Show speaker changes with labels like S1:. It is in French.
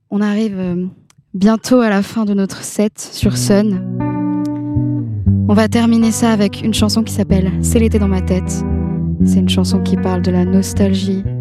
S1: On arrive bientôt à la fin de notre set sur Sun. On va terminer ça avec une chanson qui s'appelle « C'est l'été dans ma tête ». C'est une chanson qui parle de la nostalgie